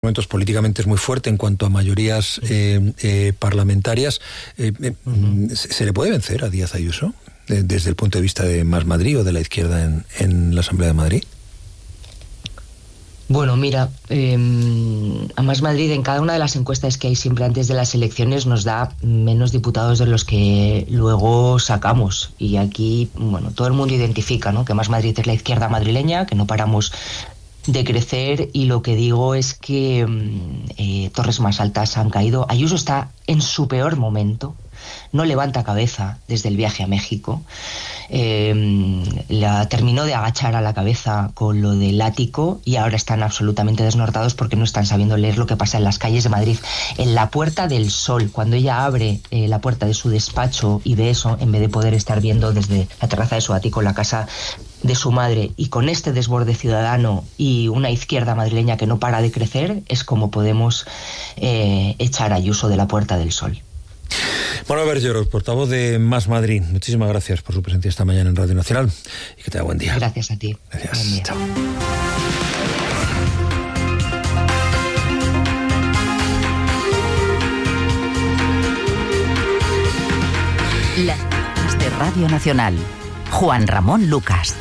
momentos políticamente es muy fuerte en cuanto a mayorías parlamentarias. ¿Se le puede vencer a Díaz Ayuso desde el punto de vista de Más Madrid o de la izquierda en la Asamblea de Madrid? Bueno, mira, a Más Madrid en cada una de las encuestas que hay siempre antes de las elecciones nos da menos diputados de los que luego sacamos. Y aquí, bueno, todo el mundo identifica, ¿no?, que Más Madrid es la izquierda madrileña, que no paramos de crecer, y lo que digo es que torres más altas han caído. Ayuso está en su peor momento, no levanta cabeza desde el viaje a México. La terminó de agachar a la cabeza con lo del ático y ahora están absolutamente desnortados porque no están sabiendo leer lo que pasa en las calles de Madrid. En la Puerta del Sol, cuando ella abre la puerta de su despacho y ve eso, en vez de poder estar viendo desde la terraza de su ático la casa de su madre, y con este desborde ciudadano y una izquierda madrileña que no para de crecer, es como podemos echar a Ayuso de la Puerta del Sol. Manuel Bergerot, portavoz de Más Madrid, muchísimas gracias por su presencia esta mañana en Radio Nacional y que tenga buen día. Gracias a ti. Gracias. Chao. Las de Radio Nacional. Juan Ramón Lucas.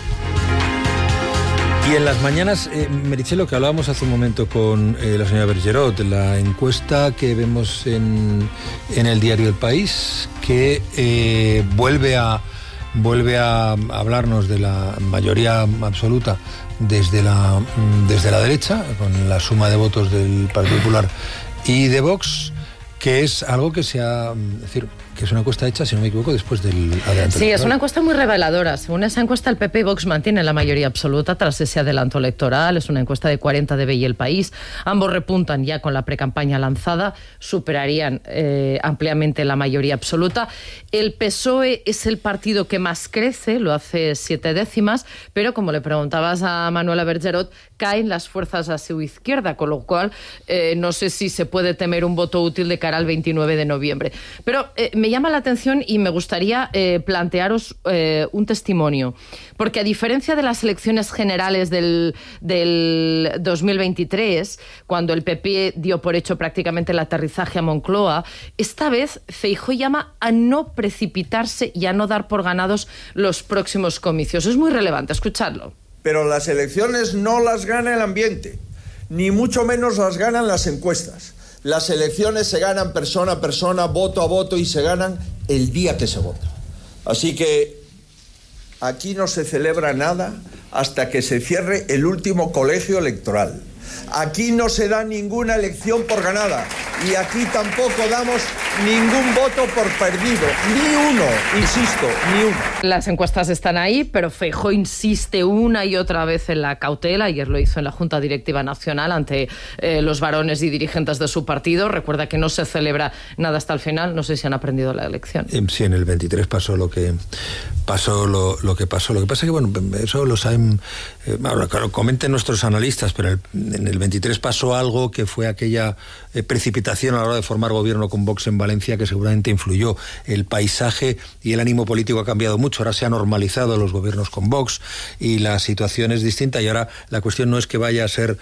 Y en las mañanas, Meritxell, lo que hablábamos hace un momento con la señora Bergerot, la encuesta que vemos en el diario El País, que vuelve a hablarnos de la mayoría absoluta desde la derecha, con la suma de votos del Partido Popular y de Vox, que es algo que que es una encuesta hecha, si no me equivoco, después del adelanto. Sí, es una encuesta muy reveladora. Según esa encuesta, el PP y Vox mantienen la mayoría absoluta tras ese adelanto electoral. Es una encuesta de 40 de BI El País. Ambos repuntan ya con la precampaña lanzada, superarían ampliamente la mayoría absoluta. El PSOE es el partido que más crece, lo hace 7 décimas, pero como le preguntabas a Manuela Bergerot, caen las fuerzas a su izquierda, con lo cual no sé si se puede temer un voto útil de cara al 29 de noviembre. Pero me llama la atención y me gustaría plantearos un testimonio, porque a diferencia de las elecciones generales del 2023, cuando el PP dio por hecho prácticamente el aterrizaje a Moncloa, esta vez Feijóo llama a no precipitarse y a no dar por ganados los próximos comicios. Es muy relevante, escuchadlo. Pero las elecciones no las gana el ambiente, ni mucho menos las ganan las encuestas. Las elecciones se ganan persona a persona, voto a voto, y se ganan el día que se vota. Así que aquí no se celebra nada hasta que se cierre el último colegio electoral. Aquí no se da ninguna elección por ganada y aquí tampoco damos ningún voto por perdido, ni uno, insisto, ni uno. Las encuestas están ahí, pero Feijóo insiste una y otra vez en la cautela. Ayer lo hizo en la Junta Directiva Nacional ante los varones y dirigentes de su partido. Recuerda que no se celebra nada hasta el final. No sé si han aprendido la elección. Sí, en el 23 pasó lo que pasó. Lo que pasa es que, bueno, eso lo saben, claro, comenten nuestros analistas, pero en el 23 pasó algo que fue aquella precipitación a la hora de formar gobierno con Vox en Valencia, que seguramente influyó. El paisaje y el ánimo político ha cambiado mucho. Ahora se han normalizado los gobiernos con Vox y la situación es distinta, y ahora la cuestión no es que vaya a ser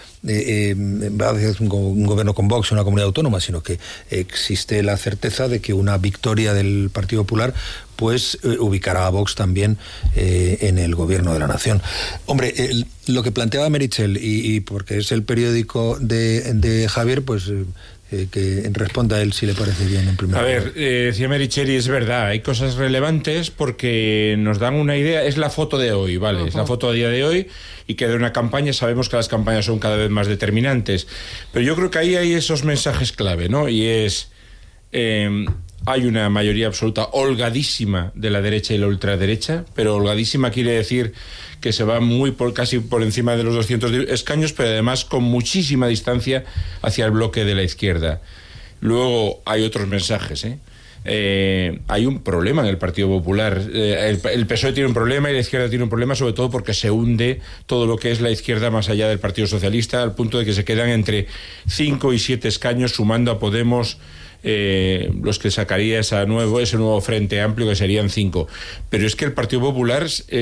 un gobierno con Vox en una comunidad autónoma, sino que existe la certeza de que una victoria del Partido Popular pues ubicará a Vox también en el gobierno de la nación. Hombre, lo que planteaba Meritxell, y porque es el periódico de Javier, pues que responda a él si le parece bien en primer lugar. A ver, decía Meritxell, y es verdad, hay cosas relevantes porque nos dan una idea. Es la foto de hoy, ¿vale? Es la foto a día de hoy, y que de una campaña sabemos que las campañas son cada vez más determinantes. Pero yo creo que ahí hay esos mensajes clave, ¿no? Y es... hay una mayoría absoluta holgadísima de la derecha y la ultraderecha, pero holgadísima quiere decir que se va casi por encima de los 200 escaños, pero además con muchísima distancia hacia el bloque de la izquierda. Luego hay otros mensajes, hay un problema en el Partido Popular. El PSOE tiene un problema y la izquierda tiene un problema, sobre todo porque se hunde todo lo que es la izquierda más allá del Partido Socialista, al punto de que se quedan entre 5 y 7 escaños, sumando a Podemos los que sacaría ese nuevo Frente Amplio, que serían 5. Pero es que el Partido Popular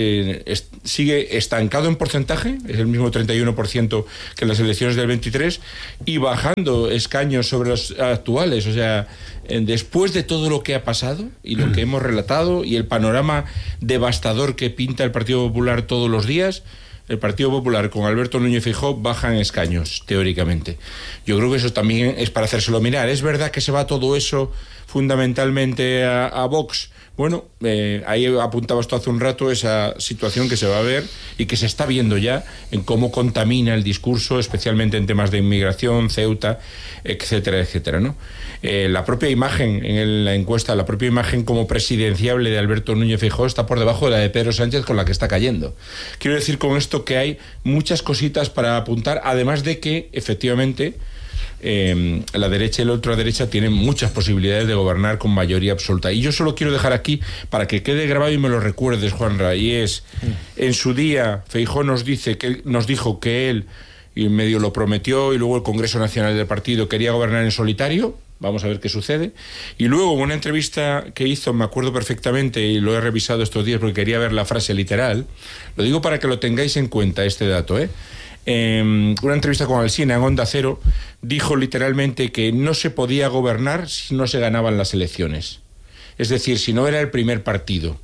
sigue estancado en porcentaje, es el mismo 31% que en las elecciones del 23, y bajando escaños sobre los actuales. O sea, después de todo lo que ha pasado y lo que hemos relatado y el panorama devastador que pinta el Partido Popular todos los días, el Partido Popular con Alberto Núñez Feijóo baja en escaños, teóricamente. Yo creo que eso también es para hacérselo mirar. ¿Es verdad que se va todo eso fundamentalmente a Vox? Bueno, ahí apuntabas tú hace un rato esa situación que se va a ver y que se está viendo ya en cómo contamina el discurso, especialmente en temas de inmigración, Ceuta, etcétera, etcétera, ¿no? La propia imagen en la encuesta, la propia imagen como presidenciable de Alberto Núñez Feijóo está por debajo de la de Pedro Sánchez, con la que está cayendo. Quiero decir con esto que hay muchas cositas para apuntar, además de que, efectivamente, la derecha y la ultraderecha tienen muchas posibilidades de gobernar con mayoría absoluta. Y yo solo quiero dejar aquí, para que quede grabado y me lo recuerdes, Juanra, y es, en su día Feijóo nos dijo que él, y medio lo prometió, y luego el Congreso Nacional del Partido quería gobernar en solitario. Vamos a ver qué sucede. Y luego, en una entrevista que hizo, me acuerdo perfectamente, y lo he revisado estos días porque quería ver la frase literal, lo digo para que lo tengáis en cuenta, este dato, una entrevista con Alsina en Onda Cero, dijo literalmente que no se podía gobernar si no se ganaban las elecciones. Es decir, si no era el primer partido.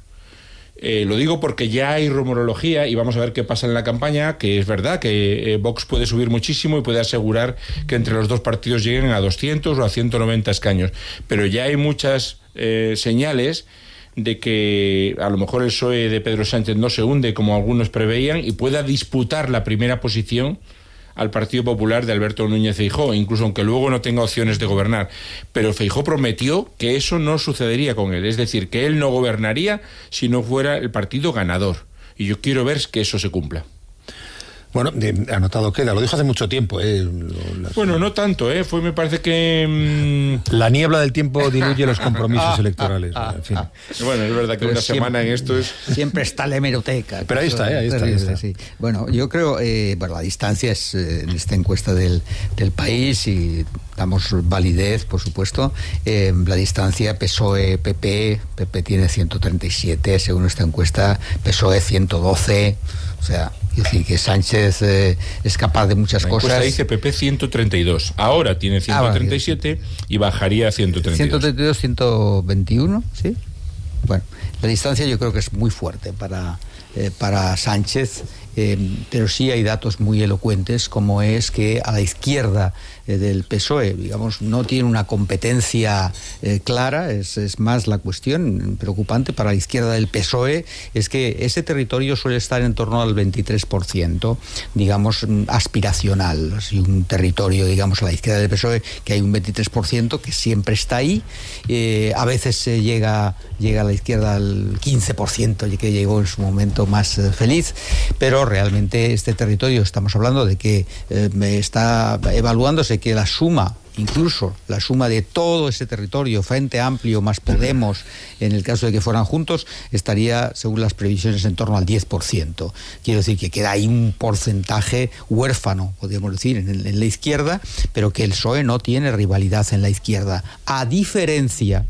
Lo digo porque ya hay rumorología y vamos a ver qué pasa en la campaña, que es verdad que Vox puede subir muchísimo y puede asegurar que entre los dos partidos lleguen a 200 o a 190 escaños. Pero ya hay muchas señales de que a lo mejor el PSOE de Pedro Sánchez no se hunde como algunos preveían y pueda disputar la primera posición al Partido Popular de Alberto Núñez Feijóo, incluso aunque luego no tenga opciones de gobernar. Pero Feijóo prometió que eso no sucedería con él, es decir, que él no gobernaría si no fuera el partido ganador. Y yo quiero ver que eso se cumpla. Bueno, anotado queda, lo dijo hace mucho tiempo. Bueno, no tanto, me parece que... La niebla del tiempo diluye los compromisos electorales. En fin. Bueno, es verdad que una semana en esto es... Siempre está la hemeroteca. Pero ahí está. Sí. Bueno, yo creo, la distancia es en esta encuesta del país, y damos validez, por supuesto, la distancia PSOE-PP tiene 137, según esta encuesta, PSOE 112, o sea... Es decir, que Sánchez es capaz de muchas cosas. La encuesta dice PP 132. Ahora tiene 137 y bajaría a 132. 132, 121, ¿sí? Bueno, la distancia yo creo que es muy fuerte para Sánchez, pero sí hay datos muy elocuentes, como es que a la izquierda del PSOE, digamos, no tiene una competencia clara. Es más la cuestión preocupante para la izquierda del PSOE, es que ese territorio suele estar en torno al 23%, digamos, aspiracional. Si un territorio, digamos, a la izquierda del PSOE, que hay un 23% que siempre está ahí, a veces se llega a la izquierda al 15%, que llegó en su momento más feliz, pero realmente este territorio, estamos hablando de que está evaluándose que incluso la suma de todo ese territorio, Frente Amplio más Podemos, en el caso de que fueran juntos, estaría, según las previsiones, en torno al 10%. Quiero decir que queda ahí un porcentaje huérfano, podríamos decir, en la izquierda, pero que el PSOE no tiene rivalidad en la izquierda, a diferencia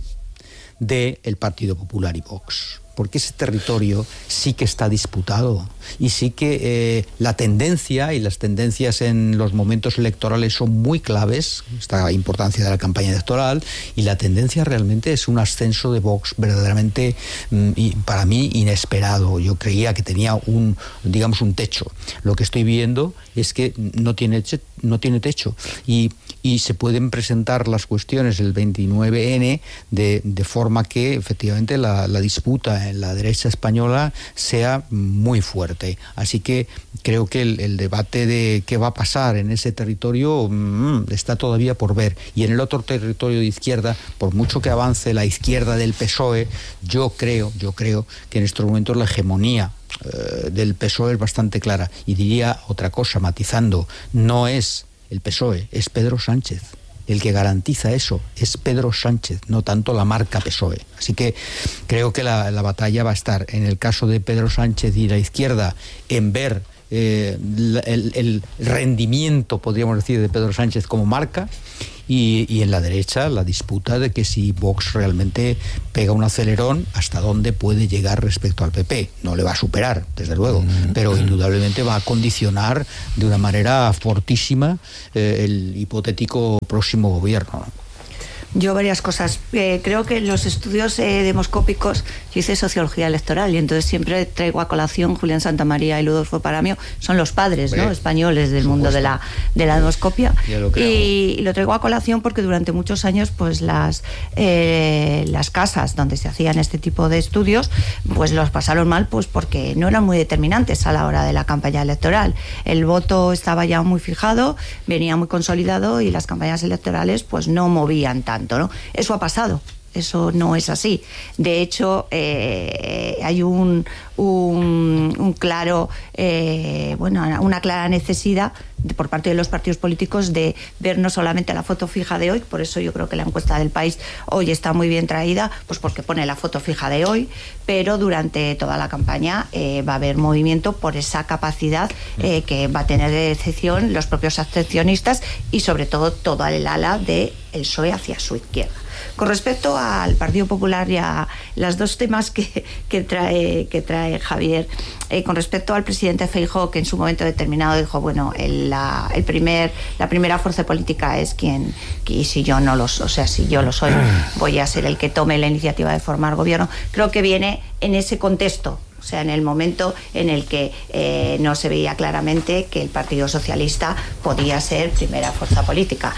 del Partido Popular y Vox. Porque ese territorio sí que está disputado y sí que la tendencia y las tendencias en los momentos electorales son muy claves, esta importancia de la campaña electoral, y la tendencia realmente es un ascenso de Vox verdaderamente, para mí, inesperado. Yo creía que tenía un techo. Lo que estoy viendo es que no tiene techo y se pueden presentar las cuestiones el 29N de forma que efectivamente la disputa en la derecha española sea muy fuerte. Así que creo que el debate de qué va a pasar en ese territorio está todavía por ver. Y en el otro territorio de izquierda, por mucho que avance la izquierda del PSOE, yo creo que en estos momentos la hegemonía del PSOE es bastante clara. Y diría otra cosa, matizando, no es el PSOE, es Pedro Sánchez. El que garantiza eso es Pedro Sánchez, no tanto la marca PSOE. Así que creo que la batalla va a estar, en el caso de Pedro Sánchez y la izquierda, en ver el rendimiento, podríamos decir, de Pedro Sánchez como marca, y en la derecha la disputa de que si Vox realmente pega un acelerón, hasta dónde puede llegar respecto al PP. No le va a superar, desde luego, pero indudablemente va a condicionar de una manera fortísima el hipotético próximo gobierno, ¿no? Yo varias cosas. Creo que los estudios demoscópicos, yo hice sociología electoral y entonces siempre traigo a colación Julián Santamaría y Ludolfo Paramio, son los padres, ¿no?, españoles del mundo de la demoscopia. Y lo traigo a colación porque durante muchos años pues las casas donde se hacían este tipo de estudios pues los pasaron mal, pues porque no eran muy determinantes a la hora de la campaña electoral. El voto estaba ya muy fijado, venía muy consolidado y las campañas electorales pues no movían tanto, ¿no? Eso ha pasado. Eso no es así. De hecho, hay un claro, una clara necesidad por parte de los partidos políticos de ver no solamente la foto fija de hoy, por eso yo creo que la encuesta del País hoy está muy bien traída, pues porque pone la foto fija de hoy, pero durante toda la campaña va a haber movimiento por esa capacidad que va a tener de decisión los propios abstencionistas y sobre todo toda el ala del PSOE hacia su izquierda. Con respecto al Partido Popular y a los dos temas que trae Javier, con respecto al presidente Feijóo, que en su momento determinado dijo, bueno, la primera fuerza política es quien, y si yo no si yo lo soy, voy a ser el que tome la iniciativa de formar gobierno. Creo que viene en ese contexto. O sea, en el momento en el que no se veía claramente que el Partido Socialista podía ser primera fuerza política.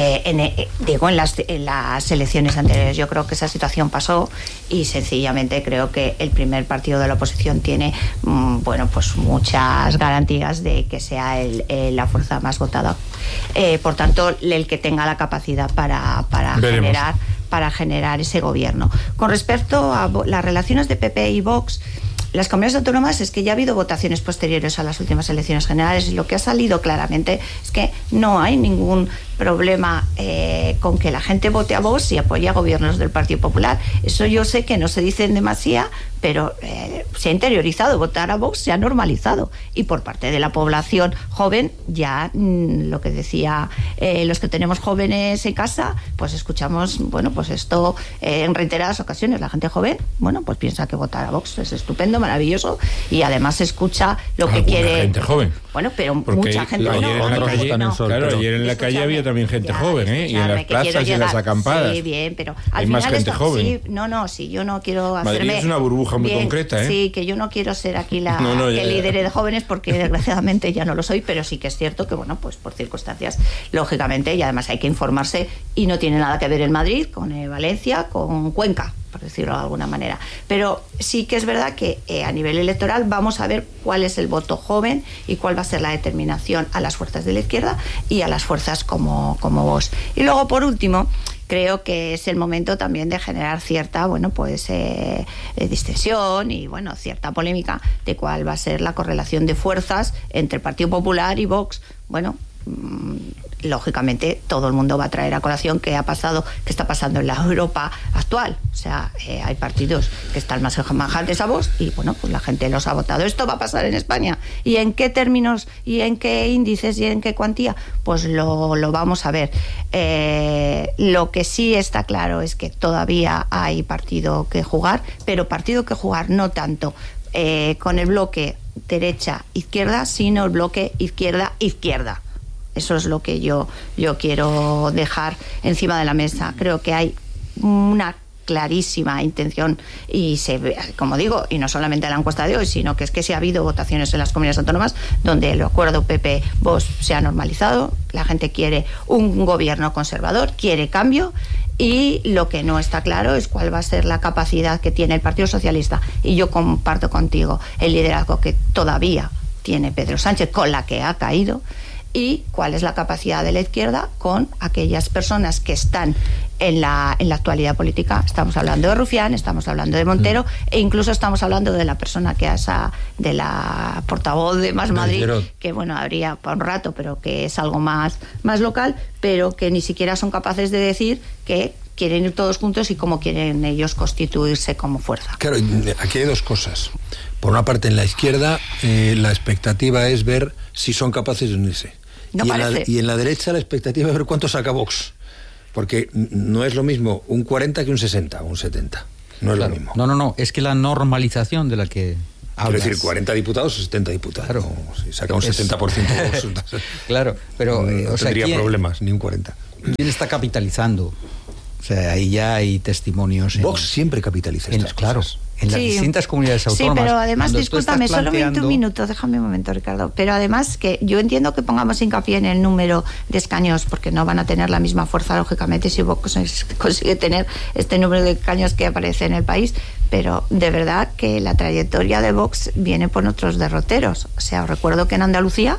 En las elecciones anteriores yo creo que esa situación pasó y sencillamente creo que el primer partido de la oposición tiene pues muchas garantías de que sea la fuerza más votada. Por tanto, el que tenga la capacidad para generar ese gobierno. Con respecto a las relaciones de PP y Vox, las comunidades autónomas, es que ya ha habido votaciones posteriores a las últimas elecciones generales y lo que ha salido claramente es que no hay ningún problema con que la gente vote a Vox y apoye a gobiernos del Partido Popular. Eso yo sé que no se dice en demasía, pero se ha interiorizado. Votar a Vox se ha normalizado y por parte de la población joven ya lo que decía los que tenemos jóvenes en casa, pues escuchamos, pues esto en reiteradas ocasiones. La gente joven, pues piensa que votar a Vox es estupendo, maravilloso y además escucha lo que quiere. Gente joven. Pero porque mucha gente ayer en la calle había también gente joven, y en las plazas y en las acampadas. Sí, bien, pero al hay final más gente joven. Sí, yo no quiero hacerme... Madrid es una burbuja muy concreta, Sí, que yo no quiero ser aquí que lidere de jóvenes porque desgraciadamente ya no lo soy, pero sí que es cierto que, pues por circunstancias, lógicamente, y además hay que informarse y no tiene nada que ver el Madrid con Valencia, con Cuenca, por decirlo de alguna manera. Pero sí que es verdad que a nivel electoral vamos a ver cuál es el voto joven y cuál va a ser la determinación a las fuerzas de la izquierda y a las fuerzas como Vox. Y luego, por último, creo que es el momento también de generar cierta, distensión y, cierta polémica de cuál va a ser la correlación de fuerzas entre el Partido Popular y Vox. Lógicamente todo el mundo va a traer a colación qué está pasando en la Europa actual. O sea, hay partidos que están más semejantes a Vox y la gente los ha votado. Esto va a pasar en España. ¿Y en qué términos y en qué índices y en qué cuantía? Pues lo vamos a ver. Lo que sí está claro es que todavía hay partido que jugar, pero partido que jugar no tanto con el bloque derecha-izquierda, sino el bloque izquierda-izquierda. Eso es lo que yo quiero dejar encima de la mesa. Creo que hay una clarísima intención y se ve, como digo, y no solamente en la encuesta de hoy, sino que es que sí ha habido votaciones en las comunidades autónomas donde el acuerdo PP-Vox se ha normalizado. La gente quiere un gobierno conservador, quiere cambio. Y lo que no está claro es cuál va a ser la capacidad que tiene el Partido Socialista. Y yo comparto contigo el liderazgo que todavía tiene Pedro Sánchez, con la que ha caído, y cuál es la capacidad de la izquierda con aquellas personas que están en la actualidad política. Estamos hablando de Rufián, estamos hablando de Montero e incluso estamos hablando de la persona de la portavoz de Más Madrid, que habría para un rato, pero que es algo más local, pero que ni siquiera son capaces de decir que quieren ir todos juntos y cómo quieren ellos constituirse como fuerza. Claro, aquí hay dos cosas. Por una parte, en la izquierda, la expectativa es ver si son capaces de unirse. No parece. Y en la derecha la expectativa es ver cuánto saca Vox. Porque no es lo mismo un 40 que un 60 o un 70. No es lo mismo. No. Es que la normalización de la que hablas... Quiero decir, 40 diputados o 70 diputados. Claro. No, si saca un 70% Vox... Claro, pero... no tendría problemas, ni un 40. ¿Quién está capitalizando? O sea, ahí ya hay testimonios... Vox siempre capitaliza estas cosas. En las distintas comunidades autónomas. Sí, pero además, discúlpame, solamente un minuto, déjame un momento, Ricardo. Pero además que yo entiendo que pongamos hincapié en el número de escaños, porque no van a tener la misma fuerza, lógicamente, si Vox consigue tener este número de escaños que aparece en el país, pero de verdad que la trayectoria de Vox viene por otros derroteros. O sea, os recuerdo que en Andalucía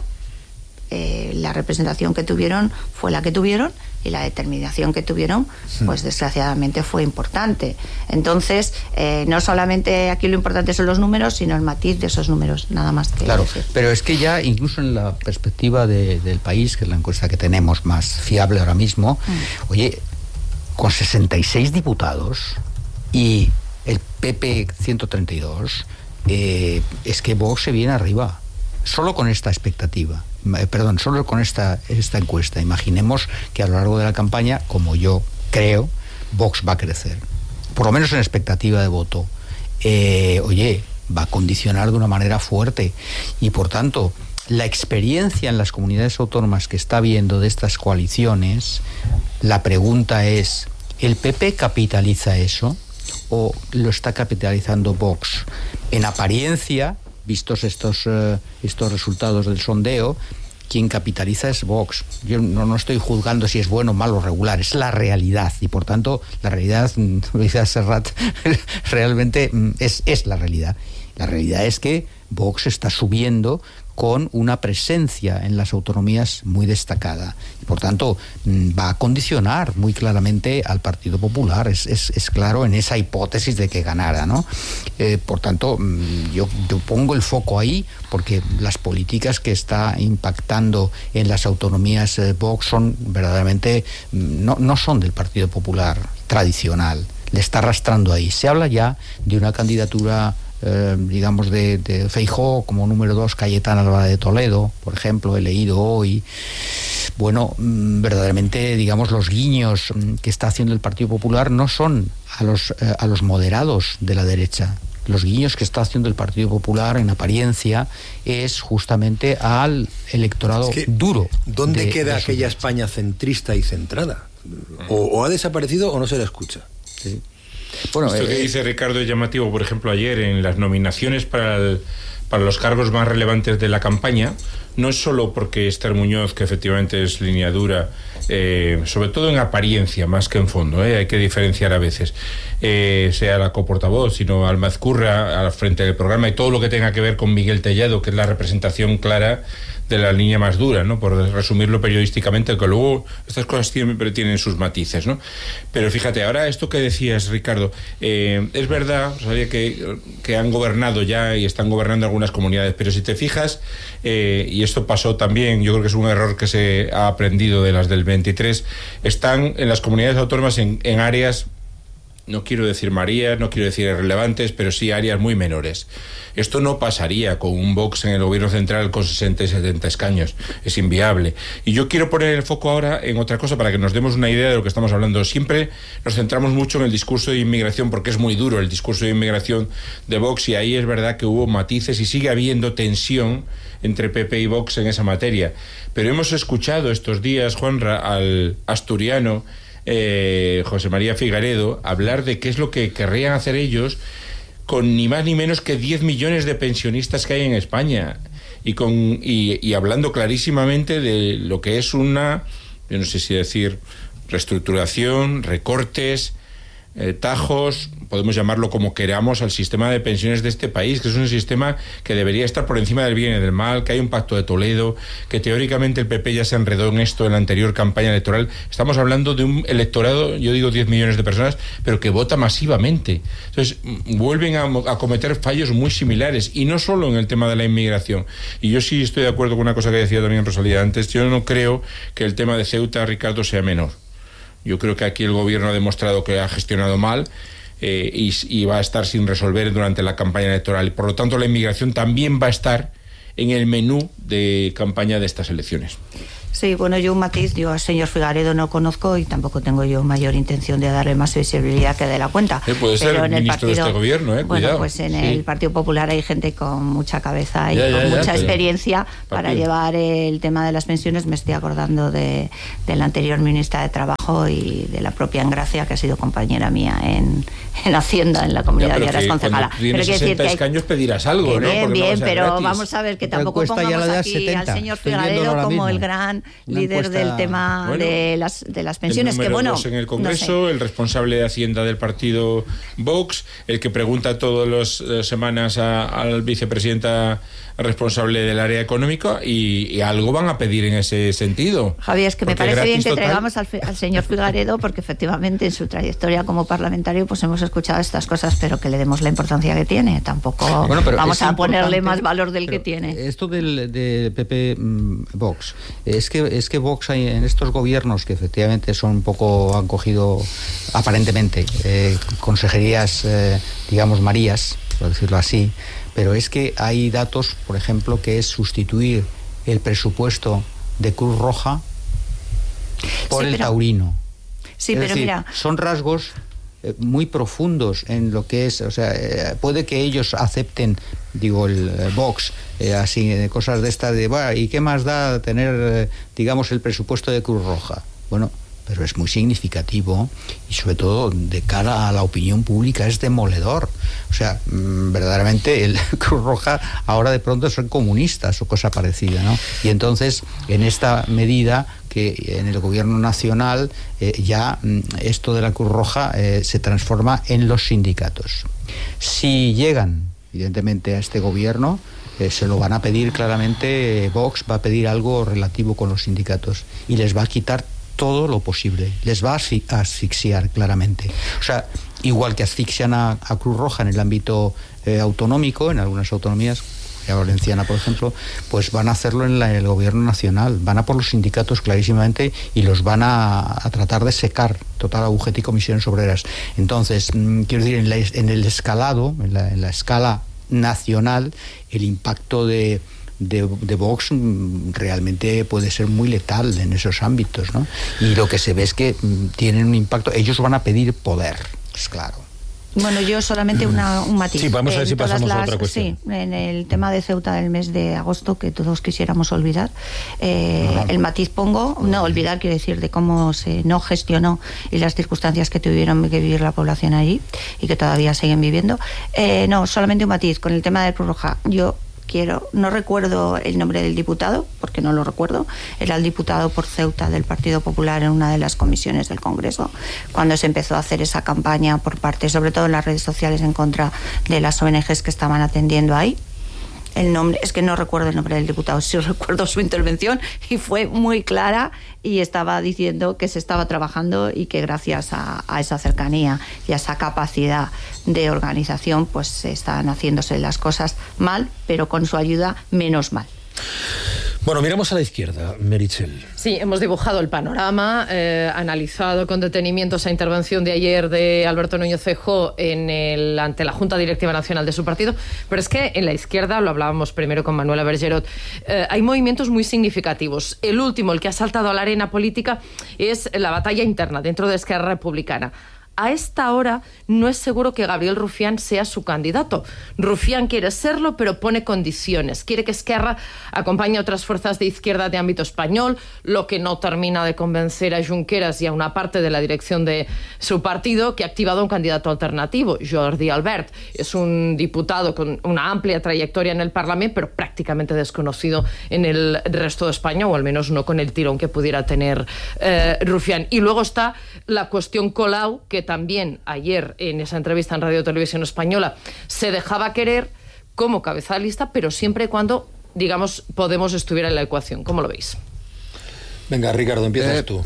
la representación que tuvieron fue la que tuvieron, y la determinación que tuvieron, pues desgraciadamente fue importante. Entonces, no solamente aquí lo importante son los números, sino el matiz de esos números, nada más que claro, decir. Pero es que ya incluso en la perspectiva del país, que es la encuesta que tenemos más fiable ahora mismo, oye, con 66 diputados y el PP 132, es que Vox se viene arriba. Solo con esta expectativa, solo con esta encuesta. Imaginemos que a lo largo de la campaña, como yo creo, Vox va a crecer, por lo menos en expectativa de voto. Va a condicionar de una manera fuerte, y por tanto la experiencia en las comunidades autónomas que está viendo de estas coaliciones, la pregunta es, ¿el PP capitaliza eso o lo está capitalizando Vox? En apariencia, vistos estos resultados del sondeo, quien capitaliza es Vox. Yo no estoy juzgando si es bueno, malo o regular, es la realidad, y por tanto la realidad, lo dice Serrat, realmente es la realidad. La realidad es que Vox está subiendo con una presencia en las autonomías muy destacada, y por tanto va a condicionar muy claramente al Partido Popular, es claro en esa hipótesis de que ganara, ¿no? Por tanto, yo pongo el foco ahí, porque las políticas que está impactando en las autonomías Vox son verdaderamente, no son del Partido Popular tradicional, le está arrastrando ahí. Se habla ya de una candidatura digamos de Feijóo como número 2, Cayetana Álvarez de Toledo, por ejemplo, he leído hoy. Bueno, verdaderamente, digamos, los guiños que está haciendo el Partido Popular no son a los moderados de la derecha. Los guiños que está haciendo el Partido Popular, en apariencia, es justamente al electorado duro. ¿Dónde queda aquella España centrista y centrada? O ha desaparecido o no se la escucha. Sí. Bueno, esto que dice Ricardo es llamativo. Por ejemplo, ayer en las nominaciones para los cargos más relevantes de la campaña, no es solo porque Esther Muñoz, que efectivamente es línea dura, sobre todo en apariencia más que en fondo, hay que diferenciar a veces, sea la coportavoz, sino Alma Ezcurra al frente del programa, y todo lo que tenga que ver con Miguel Tellado, que es la representación clara de la línea más dura, ¿no? Por resumirlo periodísticamente, que luego estas cosas siempre tienen sus matices, ¿no? Pero fíjate, ahora esto que decías, Ricardo, es verdad, sabía que han gobernado ya y están gobernando algunas comunidades, pero si te fijas, y esto pasó también, yo creo que es un error que se ha aprendido de las del 23, están en las comunidades autónomas en áreas, no quiero decir marías, no quiero decir irrelevantes, pero sí áreas muy menores. Esto no pasaría con un Vox en el gobierno central con 60 y 70 escaños. Es inviable. Y yo quiero poner el foco ahora en otra cosa para que nos demos una idea de lo que estamos hablando. Siempre nos centramos mucho en el discurso de inmigración, porque es muy duro el discurso de inmigración de Vox, y ahí es verdad que hubo matices y sigue habiendo tensión entre PP y Vox en esa materia. Pero hemos escuchado estos días, Juanra, al asturiano José María Figaredo hablar de qué es lo que querrían hacer ellos con ni más ni menos que 10 millones de pensionistas que hay en España, y hablando clarísimamente de lo que es una, yo no sé si decir reestructuración, recortes, tajos, podemos llamarlo como queramos, al sistema de pensiones de este país, que es un sistema que debería estar por encima del bien y del mal, que hay un pacto de Toledo, que teóricamente el PP ya se enredó en esto en la anterior campaña electoral. Estamos hablando de un electorado, yo digo 10 millones de personas, pero que vota masivamente. Entonces, vuelven a cometer fallos muy similares, y no solo en el tema de la inmigración. Y yo sí estoy de acuerdo con una cosa que decía también Rosalía antes. Yo no creo que el tema de Ceuta, Ricardo, sea menor. Yo creo que aquí el gobierno ha demostrado que ha gestionado mal y va a estar sin resolver durante la campaña electoral. Y por lo tanto la inmigración también va a estar en el menú de campaña de estas elecciones. Sí, bueno, yo un matiz, yo al señor Figaredo no conozco y tampoco tengo yo mayor intención de darle más visibilidad que de la cuenta. Puede ser en el ministro partido, de este gobierno, bueno, cuidado. Pues en el Partido Popular hay gente con mucha cabeza y con mucha experiencia para llevar el tema de las pensiones. Me estoy acordando de la anterior ministra de Trabajo y de la propia Engracia, que ha sido compañera mía en Hacienda, en la comunidad, y ahora es concejala. Tienes 60 escaños pedirás algo, ¿no? Bien, pero vamos a ver que tampoco pongamos aquí 70, al señor Figaredo como el gran líder del tema de las pensiones, que bueno, en el Congreso, no sé. El responsable de Hacienda del partido Vox, el que pregunta todas las semanas al vicepresidenta responsable del área económica, y algo van a pedir en ese sentido. Javier, es que me parece bien que traigamos al señor Figaredo, porque efectivamente en su trayectoria como parlamentario pues hemos escuchado estas cosas, pero que le demos la importancia que tiene. Tampoco vamos a ponerle más valor del que tiene. Esto del PP Vox, es que Vox hay en estos gobiernos que efectivamente son un poco, han cogido aparentemente consejerías, digamos, Marías, por decirlo así, pero es que hay datos, por ejemplo, que es sustituir el presupuesto de Cruz Roja por el taurino. Sí, es pero decir, mira, son rasgos muy profundos en lo que es, o sea, puede que ellos acepten, digo, el Vox, así, cosas de estas de, ¿y qué más da tener, digamos, el presupuesto de Cruz Roja? Bueno, pero es muy significativo y sobre todo de cara a la opinión pública es demoledor. O sea, verdaderamente el Cruz Roja ahora de pronto son comunistas o cosa parecida, ¿no? Y entonces, en esta medida que en el gobierno nacional ya esto de la Cruz Roja se transforma en los sindicatos. Si llegan, evidentemente, a este gobierno, se lo van a pedir claramente, Vox va a pedir algo relativo con los sindicatos y les va a quitar todo lo posible, les va a asfixiar claramente. O sea, igual que asfixian a Cruz Roja en el ámbito autonómico, en algunas autonomías, la valenciana por ejemplo, pues van a hacerlo en el gobierno nacional, van a por los sindicatos clarísimamente y los van a tratar de secar, total agujeta y comisiones obreras. Entonces, quiero decir, en el escalado, en la escala nacional, el impacto de Vox realmente puede ser muy letal en esos ámbitos, ¿no? Y lo que se ve es que tienen un impacto, ellos van a pedir poder, es claro. Bueno, yo solamente un matiz. Sí, vamos a ver si pasamos a otra cuestión. Sí, en el tema de Ceuta del mes de agosto, que todos quisiéramos olvidar, el matiz olvidar quiere decir de cómo se no gestionó y las circunstancias que tuvieron que vivir la población allí y que todavía siguen viviendo. No, solamente un matiz con el tema de Cruz Roja. No recuerdo el nombre del diputado, porque no lo recuerdo, era el diputado por Ceuta del Partido Popular en una de las comisiones del Congreso, cuando se empezó a hacer esa campaña por parte, sobre todo en las redes sociales, en contra de las ONGs que estaban atendiendo ahí. El nombre, es que no recuerdo el nombre del diputado, sí recuerdo su intervención y fue muy clara y estaba diciendo que se estaba trabajando y que gracias a esa cercanía y a esa capacidad de organización pues están haciéndose las cosas mal, pero con su ayuda menos mal. Bueno, miramos a la izquierda, Meritxell. Sí, hemos dibujado el panorama, analizado con detenimiento esa intervención de ayer de Alberto Núñez Feijóo ante la Junta Directiva Nacional de su partido, pero es que en la izquierda, lo hablábamos primero con Manuela Bergerot, hay movimientos muy significativos. El último, el que ha saltado a la arena política, es la batalla interna dentro de Esquerra Republicana. A esta hora no es seguro que Gabriel Rufián sea su candidato. Rufián quiere serlo, pero pone condiciones. Quiere que Esquerra acompañe a otras fuerzas de izquierda de ámbito español, lo que no termina de convencer a Junqueras y a una parte de la dirección de su partido, que ha activado un candidato alternativo. Jordi Albert es un diputado con una amplia trayectoria en el Parlamento, pero prácticamente desconocido en el resto de España, o al menos no con el tirón que pudiera tener Rufián. Y luego está la cuestión Colau, que también ayer en esa entrevista en Radio Televisión Española se dejaba querer como cabeza de lista, pero siempre y cuando, digamos, Podemos estuviera en la ecuación. ¿Cómo lo veis? Venga, Ricardo, empiezas tú.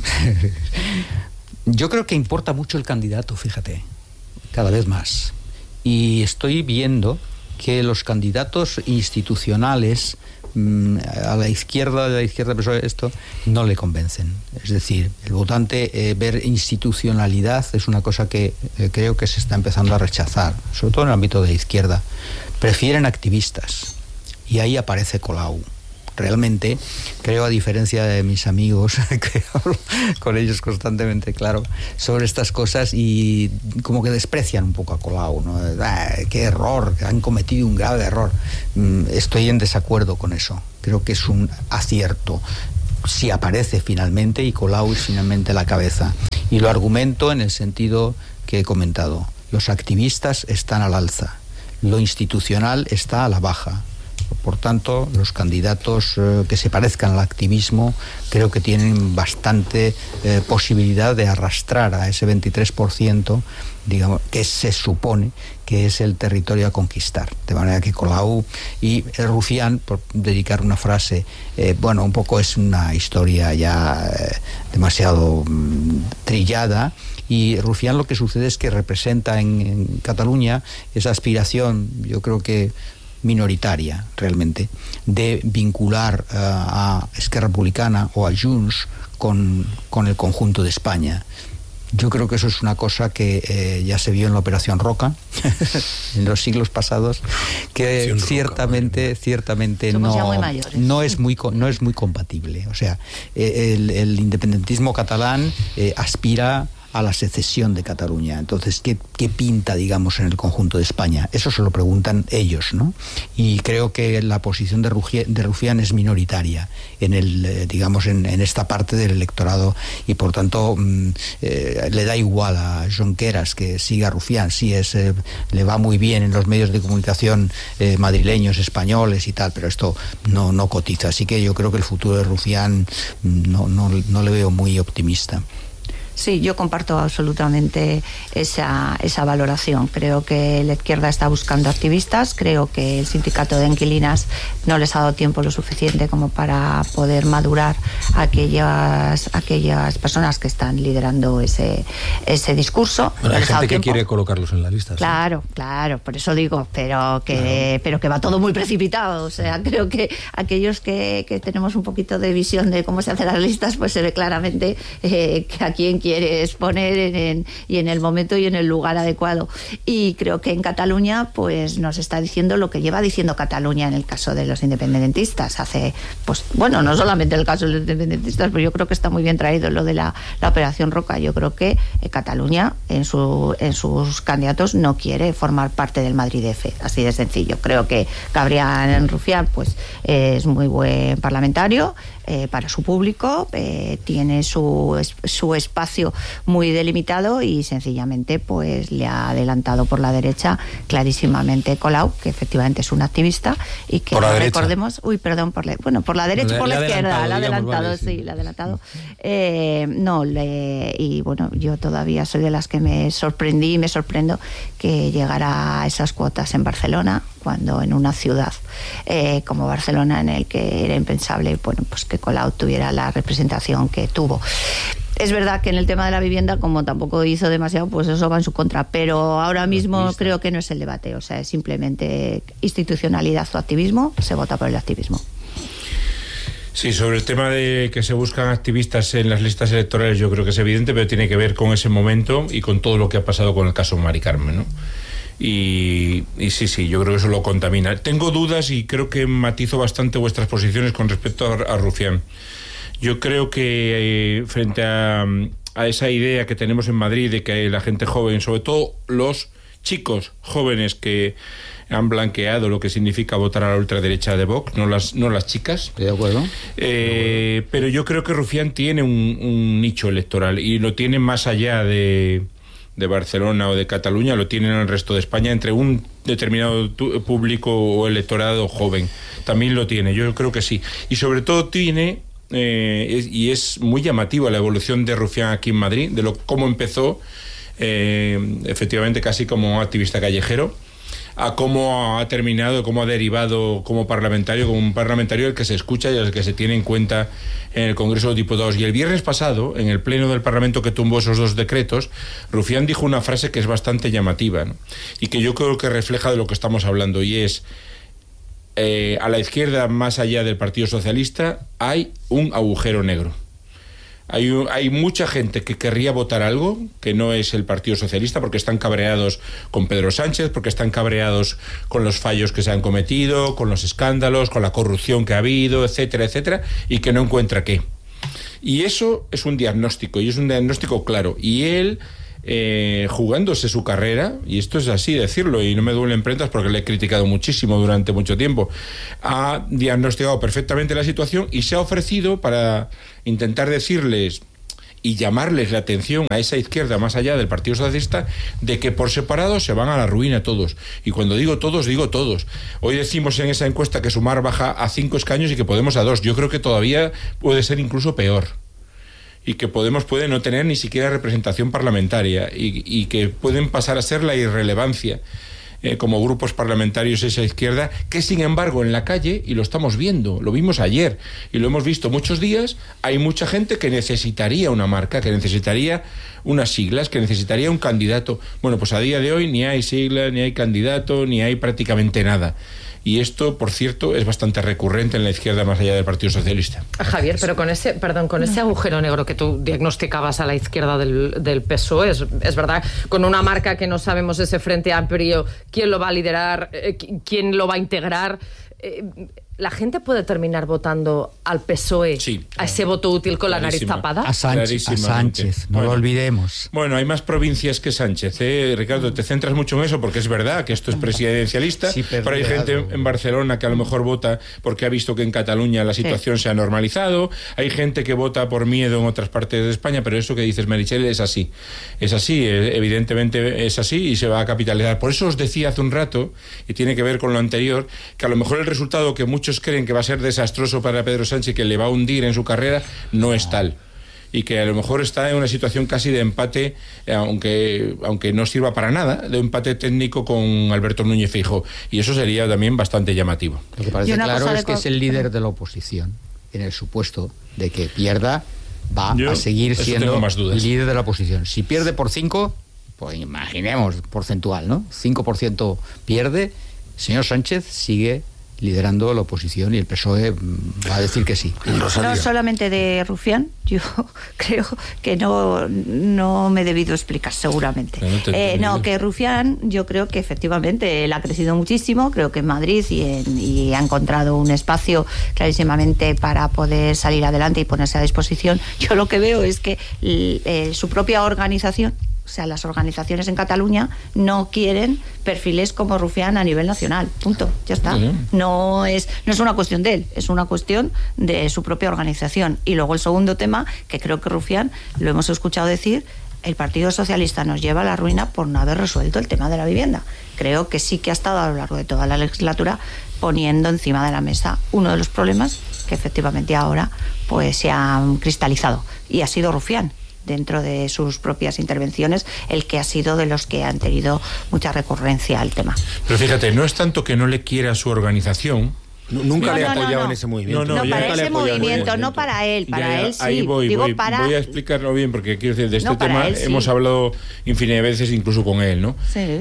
Yo creo que importa mucho el candidato, fíjate, cada vez más. Y estoy viendo que los candidatos institucionales a la izquierda, esto no le convencen. Es decir, el votante ver institucionalidad es una cosa que creo que se está empezando a rechazar, sobre todo en el ámbito de la izquierda. Prefieren activistas y ahí aparece Colau. realmente creo, a diferencia de mis amigos, que hablo con ellos constantemente, claro, sobre estas cosas, y como que desprecian un poco a Colau, ¿no? Qué error, han cometido un grave error. Estoy en desacuerdo con eso. Creo que es un acierto si aparece finalmente y Colau es finalmente la cabeza. Y lo argumento en el sentido que he comentado. Los activistas están al alza, lo institucional está a la baja. Por tanto, los candidatos que se parezcan al activismo creo que tienen bastante posibilidad de arrastrar a ese 23%, digamos, que se supone que es el territorio a conquistar. De manera que Colau y Rufián, por dedicar una frase, bueno, un poco es una historia ya demasiado trillada, y Rufián lo que sucede es que representa en Cataluña esa aspiración, yo creo que minoritaria realmente, de vincular a Esquerra Republicana o a Junts con el conjunto de España. Yo creo que eso es una cosa que ya se vio en la Operación Roca en los siglos pasados, que ciertamente no es muy compatible. O sea, el independentismo catalán aspira a la secesión de Cataluña. Entonces, ¿qué pinta, digamos, en el conjunto de España? Eso se lo preguntan ellos, ¿no? Y creo que la posición de Rufián es minoritaria en esta parte del electorado, y por tanto le da igual a Junqueras que siga Rufián. Sí, le va muy bien en los medios de comunicación madrileños, españoles y tal, pero esto no cotiza. Así que yo creo que el futuro de Rufián no le veo muy optimista. Sí, yo comparto absolutamente esa valoración. Creo que la izquierda está buscando activistas, creo que el sindicato de inquilinas no les ha dado tiempo lo suficiente como para poder madurar aquellas personas que están liderando ese discurso. Bueno, hay gente que quiere colocarlos en la lista. Claro, ¿sí? Claro, por eso digo, pero que va todo muy precipitado. O sea, creo que aquellos que tenemos un poquito de visión de cómo se hacen las listas, pues se ve claramente que a quién quieres poner y en el momento y en el lugar adecuado. Y creo que en Cataluña pues nos está diciendo lo que lleva diciendo Cataluña en el caso de los independentistas. No solamente en el caso de los independentistas, pero yo creo que está muy bien traído lo de la Operación Roca. Yo creo que Cataluña en sus candidatos no quiere formar parte del Madrid-F, así de sencillo. Creo que Gabriel Rufián pues es muy buen parlamentario para su público, tiene su espacio muy delimitado, y sencillamente pues le ha adelantado por la derecha clarísimamente Colau, que efectivamente es un activista, y que recordemos, por la derecha, por la izquierda, le ha adelantado, sí, le ha adelantado. Y bueno, yo todavía soy de las que me sorprendí y me sorprendo que llegara a esas cuotas en Barcelona, cuando en una ciudad como Barcelona, en el que era impensable, pues que Colau tuviera la representación que tuvo. Es verdad que en el tema de la vivienda, como tampoco hizo demasiado, pues eso va en su contra, pero ahora mismo creo que no es el debate, o sea, es simplemente institucionalidad o activismo, se vota por el activismo. Sí, sobre el tema de que se buscan activistas en las listas electorales, yo creo que es evidente, pero tiene que ver con ese momento y con todo lo que ha pasado con el caso Mari Carmen, ¿no? Y sí, yo creo que eso lo contamina. Tengo dudas y creo que matizo bastante vuestras posiciones con respecto a Rufián. Yo creo que frente a esa idea que tenemos en Madrid de que la gente joven, sobre todo los chicos jóvenes que han blanqueado lo que significa votar a la ultraderecha de Vox, no las chicas. Estoy de acuerdo. Pero yo creo que Rufián tiene un nicho electoral, y lo tiene más allá de Barcelona o de Cataluña, lo tiene en el resto de España, entre un determinado público o electorado joven. También lo tiene, yo creo que sí. Y sobre todo tiene... y es muy llamativa la evolución de Rufián aquí en Madrid, de cómo empezó efectivamente casi como activista callejero, a cómo ha terminado, cómo ha derivado como un parlamentario al que se escucha y al que se tiene en cuenta en el Congreso de Diputados. Y el viernes pasado, en el pleno del Parlamento que tumbó esos dos decretos, Rufián dijo una frase que es bastante llamativa, ¿no? Y que yo creo que refleja de lo que estamos hablando, y es: a la izquierda, más allá del Partido Socialista, hay un agujero negro. Hay mucha gente que querría votar algo que no es el Partido Socialista, porque están cabreados con Pedro Sánchez, porque están cabreados con los fallos que se han cometido, con los escándalos, con la corrupción que ha habido, etcétera, etcétera, y que no encuentra qué. Y eso es un diagnóstico, y es un diagnóstico claro. Y él, jugándose su carrera, y esto es así decirlo, y no me duelen prendas porque le he criticado muchísimo durante mucho tiempo, ha diagnosticado perfectamente la situación y se ha ofrecido para intentar decirles y llamarles la atención a esa izquierda más allá del Partido Socialista de que por separado se van a la ruina todos. Y cuando digo todos, digo todos. Hoy decimos en esa encuesta que Sumar baja a 5 escaños y que Podemos a 2. Yo creo que todavía puede ser incluso peor. Y que Podemos puede no tener ni siquiera representación parlamentaria y que pueden pasar a ser la irrelevancia como grupos parlamentarios esa izquierda, que sin embargo en la calle, y lo estamos viendo, lo vimos ayer y lo hemos visto muchos días, hay mucha gente que necesitaría una marca, que necesitaría unas siglas, que necesitaría un candidato. Bueno, pues a día de hoy ni hay sigla, ni hay candidato, ni hay prácticamente nada. Y esto, por cierto, es bastante recurrente en la izquierda más allá del Partido Socialista. Javier, pero con ese agujero negro que tú diagnosticabas a la izquierda del PSOE, es verdad, con una marca que no sabemos ese Frente Amplio, quién lo va a liderar, quién lo va a integrar. ¿La gente puede terminar votando al PSOE, sí, a ese voto útil con la nariz tapada? A Sánchez, no lo olvidemos. Bueno, hay más provincias que Sánchez, Ricardo, te centras mucho en eso porque es verdad que esto es presidencialista, sí, pero hay gente en Barcelona que a lo mejor vota porque ha visto que en Cataluña la situación se ha normalizado, hay gente que vota por miedo en otras partes de España, pero eso que dices, Meritxell, es así, evidentemente es así y se va a capitalizar. Por eso os decía hace un rato, y tiene que ver con lo anterior, que a lo mejor el resultado que muchos creen que va a ser desastroso para Pedro Sánchez, que le va a hundir en su carrera, no es tal. Y que a lo mejor está en una situación casi de empate, aunque no sirva para nada, de empate técnico con Alberto Núñez Feijóo. Y eso sería también bastante llamativo. Lo que parece claro es que es el líder de la oposición. En el supuesto de que pierda, va a seguir siendo líder de la oposición. Si pierde por 5, pues imaginemos porcentual, ¿no? 5% pierde, señor Sánchez sigue liderando la oposición y el PSOE va a decir que sí. No solamente de Rufián, yo creo que no me he debido explicar seguramente. Que Rufián, yo creo que efectivamente él ha crecido muchísimo, creo que en Madrid y ha encontrado un espacio clarísimamente para poder salir adelante y ponerse a disposición. Yo lo que veo es que su propia organización, o sea, las organizaciones en Cataluña no quieren perfiles como Rufián a nivel nacional. Punto. Ya está. No es una cuestión de él, es una cuestión de su propia organización. Y luego el segundo tema, que creo que Rufián, lo hemos escuchado decir, el Partido Socialista nos lleva a la ruina por no haber resuelto el tema de la vivienda. Creo que sí que ha estado a lo largo de toda la legislatura poniendo encima de la mesa uno de los problemas que efectivamente ahora pues se han cristalizado. Y ha sido Rufián, dentro de sus propias intervenciones, el que ha sido de los que han tenido mucha recurrencia al tema. Pero fíjate, no es tanto que no le quiera su organización. Nunca le he apoyado en ese movimiento. No, para ese movimiento, no para él. Para él sí. Ahí voy a explicarlo bien, porque quiero decir, de este tema hemos hablado infinidad de veces, incluso con él, ¿no?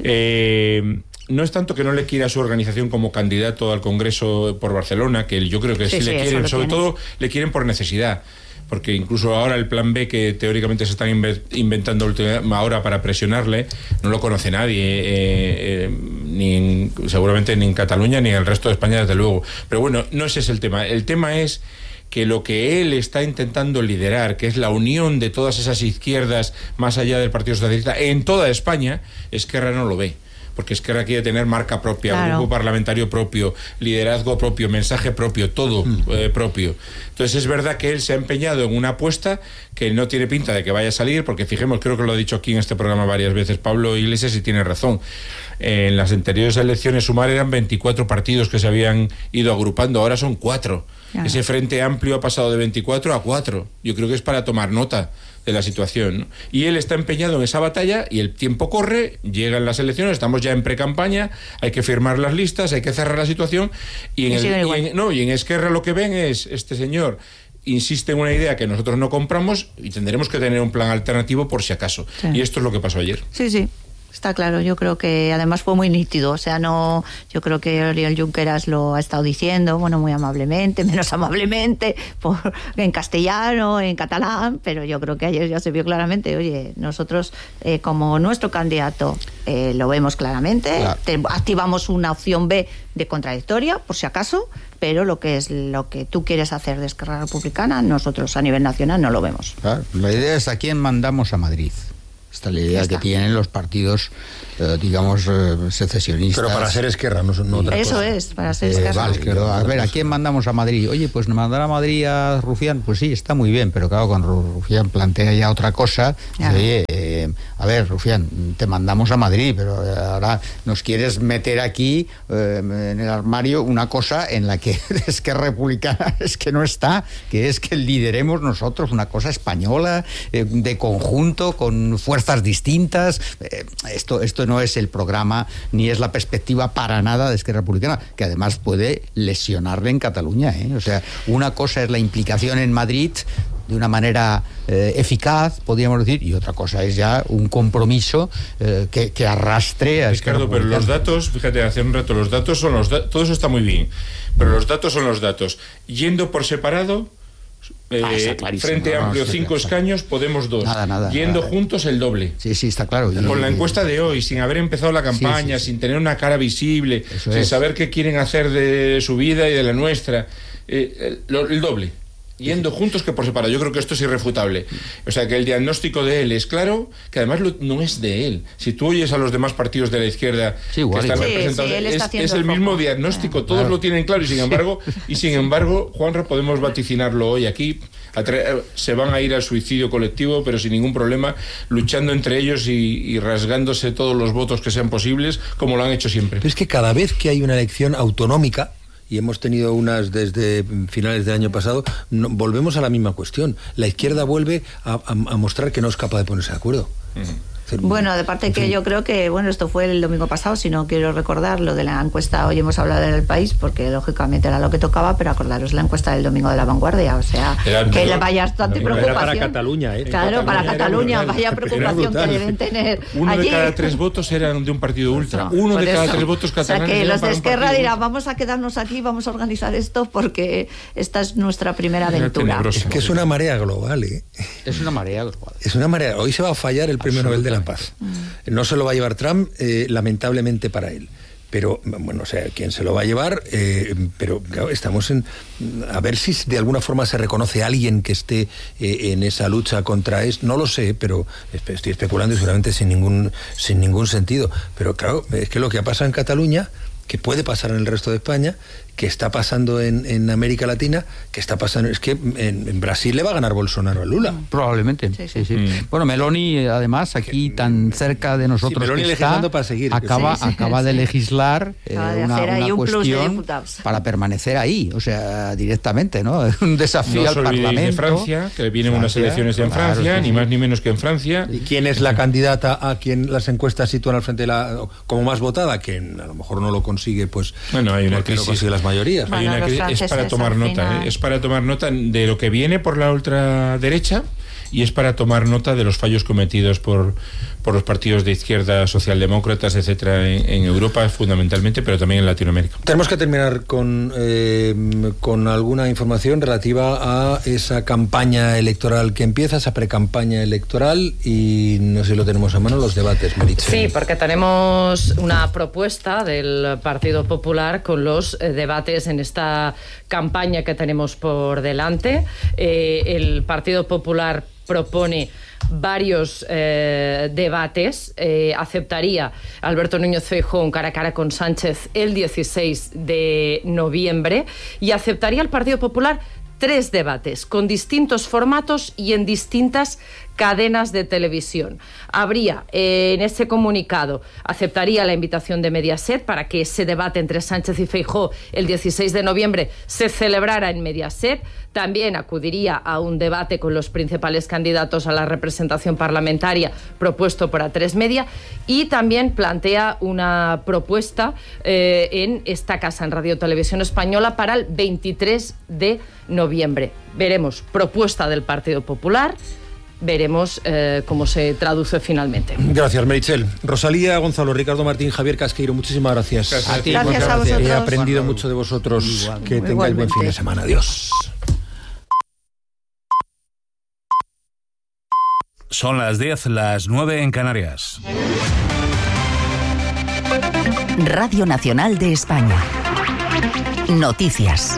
Sí. No es tanto que no le quiera su organización como candidato al Congreso por Barcelona, que yo creo que sí le quieren, sobre todo le quieren por necesidad. Porque incluso ahora el plan B que teóricamente se están inventando última hora para presionarle, no lo conoce nadie, seguramente ni en Cataluña ni en el resto de España, desde luego. Pero bueno, no ese es el tema. El tema es que lo que él está intentando liderar, que es la unión de todas esas izquierdas más allá del Partido Socialista en toda España, Esquerra no lo ve. Porque Esquerra quiere tener marca propia, claro, grupo parlamentario propio, liderazgo propio, mensaje propio, todo propio. Entonces es verdad que él se ha empeñado en una apuesta que no tiene pinta de que vaya a salir, porque fijemos, creo que lo ha dicho aquí en este programa varias veces Pablo Iglesias y tiene razón. En las anteriores elecciones Sumar eran 24 partidos que se habían ido agrupando, ahora son 4. Claro. Ese Frente Amplio ha pasado de 24 a 4. Yo creo que es para tomar nota de la situación, ¿no? Y él está empeñado en esa batalla y el tiempo corre, llegan las elecciones, estamos ya en pre-campaña, hay que firmar las listas, hay que cerrar la situación y en Esquerra lo que ven es este señor insiste en una idea que nosotros no compramos y tendremos que tener un plan alternativo por si acaso. Sí. Y esto es lo que pasó ayer. Sí. Está claro, yo creo que además fue muy nítido, o sea, no, yo creo que Oriol Junqueras lo ha estado diciendo, bueno, muy amablemente, menos amablemente, en castellano, en catalán, pero yo creo que ayer ya se vio claramente, oye, nosotros como nuestro candidato lo vemos claramente, claro. Activamos una opción B de contradictoria, por si acaso, pero lo que tú quieres hacer de Esquerra Republicana, nosotros a nivel nacional no lo vemos. Claro, la idea es a quién mandamos a Madrid. Esta es la idea que tienen los partidos, digamos, secesionistas. Pero para ser Esquerra, no otra Eso cosa. Es, para ser Esquerra. Vale, pero a ver, ¿a quién mandamos a Madrid? Oye, pues mandar a Madrid a Rufián, pues sí, está muy bien, pero claro, cuando Rufián plantea ya otra cosa, oye, a ver, Rufián, te mandamos a Madrid, pero ahora nos quieres meter aquí en el armario una cosa en la que Esquerra Republicana es que no está, que es que lideremos nosotros una cosa española, de conjunto, con fuerzas distintas. Esto no es el programa ni es la perspectiva para nada de Esquerra Republicana, que además puede lesionarle en Cataluña, O sea, una cosa es la implicación en Madrid de una manera eficaz, podríamos decir, y otra cosa es ya un compromiso que arrastre a Ricardo, pero los datos, fíjate, hace un rato, los datos son los datos, todo eso está muy bien, pero los datos son los datos. Yendo por separado, Frente Amplio 5 escaños, Podemos 2. Nada. Yendo juntos el doble. Sí, está claclaro. Con la encuesta de hoy, sin haber empezado la campaña, sin tener una cara visible, sin saber qué quieren hacer de su vida y de la nuestra, el doble. Yendo juntos que por separado. Yo creo que esto es irrefutable. O sea, que el diagnóstico de él es claro, que además no es de él. Si tú oyes a los demás partidos de la izquierda que están representados, es el mismo diagnóstico. Todos lo tienen claro y sin embargo, Juanra, podemos vaticinarlo hoy aquí. Se van a ir al suicidio colectivo, pero sin ningún problema, luchando entre ellos y rasgándose todos los votos que sean posibles, como lo han hecho siempre. Pero es que cada vez que hay una elección autonómica, y hemos tenido unas desde finales del año pasado, volvemos a la misma cuestión. La izquierda vuelve a mostrar que no es capaz de ponerse de acuerdo. Bueno, de parte que yo creo que, esto fue el domingo pasado, si no quiero recordar lo de la encuesta, hoy hemos hablado del país, porque lógicamente era lo que tocaba, pero acordaros la encuesta del domingo de La Vanguardia, o sea, que le vaya bastante preocupación. Para Cataluña, Claro, para Cataluña, vaya preocupación que deben tener. Uno de cada 3 votos eran de un partido ultra. Uno de cada 3 votos catalanes. O sea, que los de Esquerra dirán, vamos a quedarnos aquí, vamos a organizar esto, porque esta es nuestra primera aventura. Es que es una marea global, Es una marea global. Es una marea. Hoy se va a fallar el premio Nobel de la Paz. No se lo va a llevar Trump, lamentablemente para él. Pero, quién se lo va a llevar, pero claro, estamos a ver si de alguna forma se reconoce a alguien que esté en esa lucha contra esto. No lo sé, pero estoy especulando y seguramente sin ningún sentido. Pero claro, es que lo que ha pasado en Cataluña, que puede pasar en el resto de España, que está pasando en América Latina, que está pasando... Es que en Brasil le va a ganar Bolsonaro a Lula. Probablemente, sí. Bueno, Meloni, además, aquí tan cerca de nosotros Meloni que está, legislando para seguir. Acaba de legislar una cuestión para permanecer ahí, o sea, directamente, ¿no? Un desafío al Parlamento. De Francia, que vienen unas elecciones en Francia, ni más ni menos que en Francia. ¿Y quién es la candidata a quien las encuestas sitúan al frente de como más votada? Que a lo mejor no lo consigue, pues... Bueno, hay una crisis. No consigue las mayorías. Es para tomar nota, es para tomar nota de lo que viene por la ultraderecha y es para tomar nota de los fallos cometidos por los partidos de izquierda, socialdemócratas, etcétera, en Europa fundamentalmente, pero también en Latinoamérica. Tenemos que terminar con alguna información relativa a esa campaña electoral que empieza, esa precampaña electoral, y no sé si lo tenemos a mano, los debates, Meritxell. Sí, porque tenemos una propuesta del Partido Popular con los debates en esta campaña que tenemos por delante. El Partido Popular propone varios debates. Aceptaría Alberto Núñez Feijóo un cara a cara con Sánchez el 16 de noviembre y aceptaría el Partido Popular 3 debates con distintos formatos y en distintas cadenas de televisión. Habría, en ese comunicado, aceptaría la invitación de Mediaset para que ese debate entre Sánchez y Feijóo el 16 de noviembre se celebrara en Mediaset. También acudiría a un debate con los principales candidatos a la representación parlamentaria propuesto por A3 Media, y también plantea una propuesta en esta casa, en Radio Televisión Española, para el 23 de noviembre. Veremos propuesta del Partido Popular, veremos cómo se traduce finalmente. Gracias, Meritxell. Rosalía, Gonzalo, Ricardo Martín, Javier Casqueiro, muchísimas gracias. Gracias a vosotros. He aprendido mucho de vosotros. Que tengáis buen fin de semana. Adiós. Son las 10, las 9 en Canarias. Radio Nacional de España. Noticias.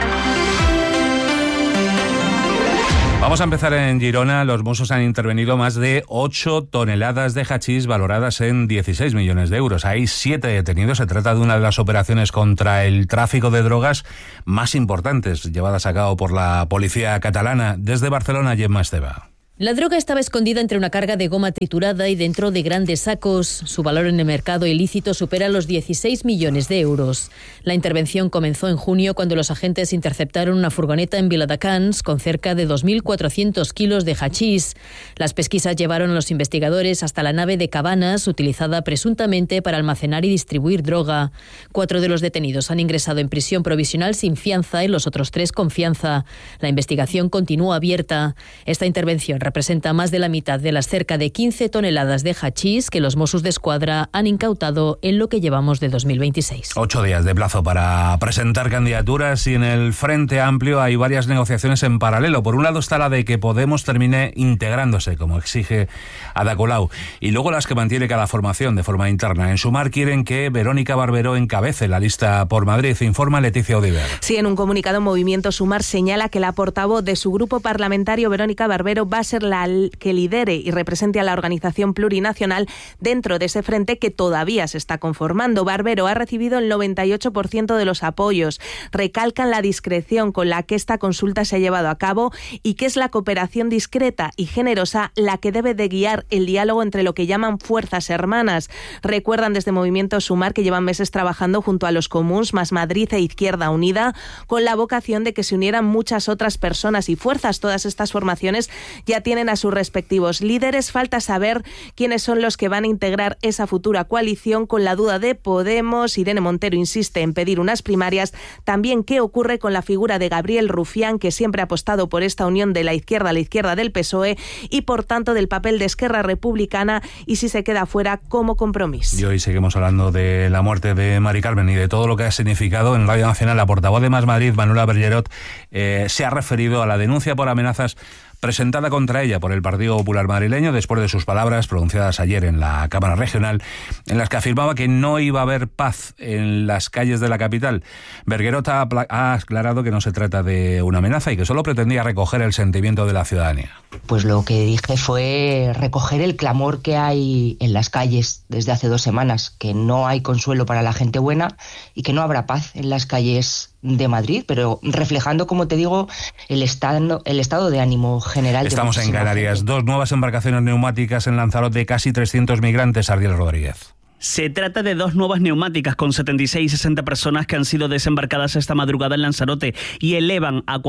Vamos a empezar en Girona. Los Mossos han intervenido más de 8 toneladas de hachís valoradas en 16 millones de euros. Hay 7 detenidos. Se trata de una de las operaciones contra el tráfico de drogas más importantes llevadas a cabo por la policía catalana. Desde Barcelona, Gemma Esteva. La droga estaba escondida entre una carga de goma triturada y dentro de grandes sacos. Su valor en el mercado ilícito supera los 16 millones de euros. La intervención comenzó en junio cuando los agentes interceptaron una furgoneta en Viladecans con cerca de 2.400 kilos de hachís. Las pesquisas llevaron a los investigadores hasta la nave de Cabanas, utilizada presuntamente para almacenar y distribuir droga. 4 de los detenidos han ingresado en prisión provisional sin fianza y los otros 3 con fianza. La investigación continúa abierta. Esta intervención representa más de la mitad de las cerca de 15 toneladas de hachís que los Mossos d'Esquadra han incautado en lo que llevamos de 2026. 8 días de plazo para presentar candidaturas y en el Frente Amplio hay varias negociaciones en paralelo. Por un lado está la de que Podemos termine integrándose, como exige Ada Colau, y luego las que mantiene cada formación de forma interna. En Sumar quieren que Verónica Barberó encabece la lista por Madrid, informa Leticia Odiver. Sí, en un comunicado Movimiento Sumar señala que la portavoz de su grupo parlamentario, Verónica Barberó, va a ser la que lidere y represente a la organización plurinacional dentro de ese frente que todavía se está conformando. Barberó ha recibido el 98% de los apoyos. Recalcan la discreción con la que esta consulta se ha llevado a cabo y que es la cooperación discreta y generosa la que debe de guiar el diálogo entre lo que llaman fuerzas hermanas. Recuerdan desde Movimiento Sumar que llevan meses trabajando junto a los Comuns, Más Madrid e Izquierda Unida con la vocación de que se unieran muchas otras personas y fuerzas. Todas estas formaciones ya tienen a sus respectivos líderes. Falta saber quiénes son los que van a integrar esa futura coalición, con la duda de Podemos. Irene Montero insiste en pedir unas primarias. También qué ocurre con la figura de Gabriel Rufián, que siempre ha apostado por esta unión de la izquierda a la izquierda del PSOE y por tanto del papel de Esquerra Republicana, y si se queda fuera como Compromís. Y hoy seguimos hablando de la muerte de Mari Carmen y de todo lo que ha significado. En Radio Nacional, la portavoz de Más Madrid, Manuela Bergerot, se ha referido a la denuncia por amenazas presentada contra ella por el Partido Popular madrileño después de sus palabras pronunciadas ayer en la Cámara Regional, en las que afirmaba que no iba a haber paz en las calles de la capital. Bergerot ha aclarado que no se trata de una amenaza y que solo pretendía recoger el sentimiento de la ciudadanía. Pues lo que dije fue recoger el clamor que hay en las calles desde hace 2 semanas, que no hay consuelo para la gente buena y que no habrá paz en las calles de Madrid, pero reflejando, como te digo, el estado de ánimo general. Estamos en Canarias. 2 nuevas embarcaciones neumáticas en Lanzarote, casi 300 migrantes. Ariel Rodríguez. Se trata de 2 nuevas neumáticas con 76 y 60 personas que han sido desembarcadas esta madrugada en Lanzarote y elevan a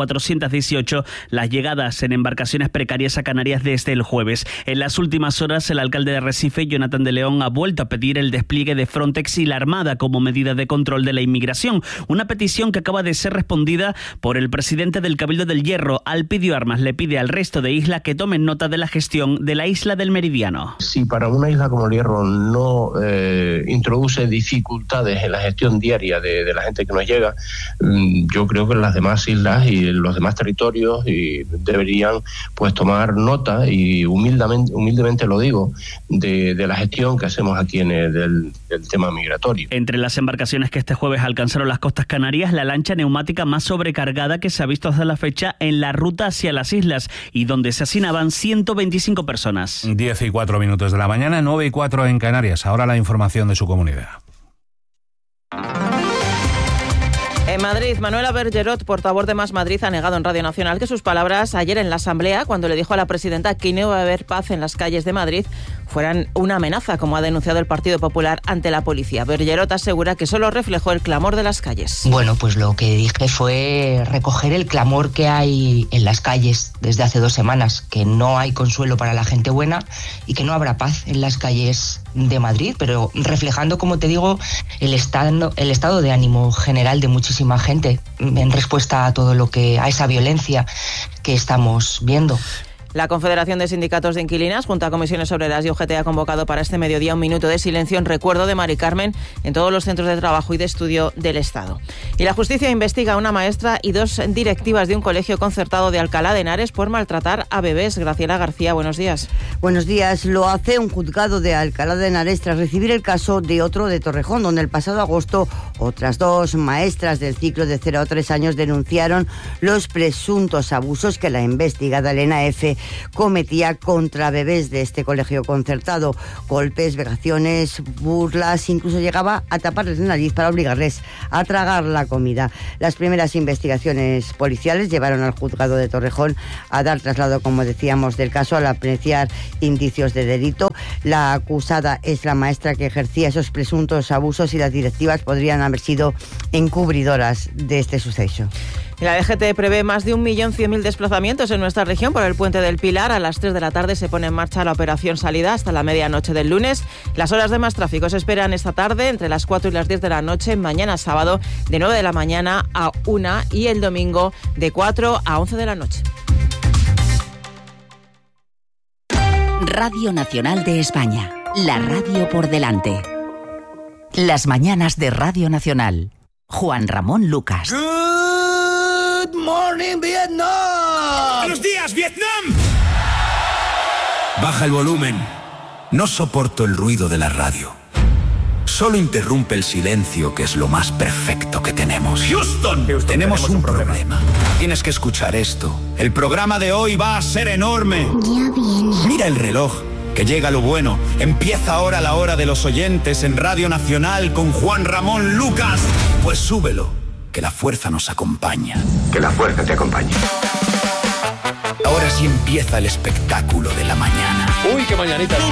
418 las llegadas en embarcaciones precarias a Canarias desde el jueves. En las últimas horas, el alcalde de Recife, Jonathan de León, ha vuelto a pedir el despliegue de Frontex y la Armada como medida de control de la inmigración, una petición que acaba de ser respondida por el presidente del Cabildo del Hierro. Alpidio Armas le pide al resto de isla que tomen nota de la gestión de la isla del Meridiano. Si para una isla como el Hierro no introduce dificultades en la gestión diaria de la gente que nos llega, yo creo que las demás islas y los demás territorios deberían pues tomar nota, y humildemente lo digo, de la gestión que hacemos aquí en el tema migratorio. Entre las embarcaciones que este jueves alcanzaron las costas canarias, la lancha neumática más sobrecargada que se ha visto hasta la fecha en la ruta hacia las islas y donde se hacinaban 125 personas. 10:04 de la mañana, 9:04 en Canarias. Ahora la información de su comunidad. En Madrid, Manuela Bergerot, portavoz de Más Madrid, ha negado en Radio Nacional que sus palabras ayer en la Asamblea, cuando le dijo a la presidenta que no iba a haber paz en las calles de Madrid, fueran una amenaza, como ha denunciado el Partido Popular ante la policía. Bergerot asegura que solo reflejó el clamor de las calles. Bueno, pues lo que dije fue recoger el clamor que hay en las calles desde hace 2 semanas, que no hay consuelo para la gente buena y que no habrá paz en las calles de Madrid, pero reflejando, como te digo, el estado de ánimo general de muchísima gente en respuesta a todo a esa violencia que estamos viendo. La Confederación de Sindicatos de Inquilinas, junto a Comisiones Obreras y UGT, ha convocado para este mediodía un minuto de silencio en recuerdo de Mari Carmen en todos los centros de trabajo y de estudio del Estado. Y la justicia investiga a una maestra y 2 directivas de un colegio concertado de Alcalá de Henares por maltratar a bebés. Graciela García, buenos días. Buenos días. Lo hace un juzgado de Alcalá de Henares tras recibir el caso de otro de Torrejón, donde el pasado agosto otras 2 maestras del ciclo de 0 a 3 años denunciaron los presuntos abusos que la investigada Elena F. cometía contra bebés de este colegio concertado. Golpes, vejaciones, burlas, incluso llegaba a taparles la nariz para obligarles a tragar la comida. Las primeras investigaciones policiales llevaron al juzgado de Torrejón a dar traslado, como decíamos, del caso al apreciar indicios de delito. La acusada es la maestra que ejercía esos presuntos abusos y las directivas podrían haber sido encubridoras de este suceso. La DGT prevé más de 1.100.000 desplazamientos en nuestra región por el Puente del Pilar. A las 3 de la tarde se pone en marcha la operación salida hasta la medianoche del lunes. Las horas de más tráfico se esperan esta tarde entre las 4 y las 10 de la noche, mañana sábado de 9 de la mañana a 1 y el domingo de 4 a 11 de la noche. Radio Nacional de España, la radio por delante. Las mañanas de Radio Nacional. Juan Ramón Lucas. Good morning, Vietnam. ¡Buenos días, Vietnam! Baja el volumen. No soporto el ruido de la radio. Solo interrumpe el silencio, que es lo más perfecto que tenemos. Houston, tenemos un problema. Tienes que escuchar esto. El programa de hoy va a ser enorme. Ya viene. Mira el reloj, que llega lo bueno. Empieza ahora la hora de los oyentes en Radio Nacional con Juan Ramón Lucas. Pues súbelo, que la fuerza nos acompaña. Que la fuerza te acompañe. Ahora sí empieza el espectáculo de la mañana. Uy, qué mañanita.